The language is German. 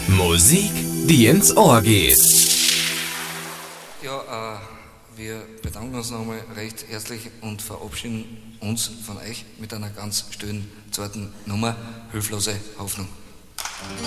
Musik, die ins Ohr geht. Ja, wir bedanken uns nochmal recht herzlich und verabschieden uns von euch mit einer ganz stillen, zweiten Nummer, Hilflose Hoffnung.